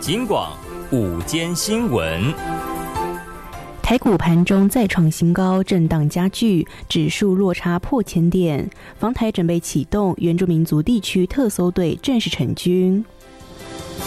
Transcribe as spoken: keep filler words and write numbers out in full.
金广午间新闻。 台股盘中再创新高，震荡加剧，指数落差破千点。防台准备启动，原住民族地区特搜队正式成军。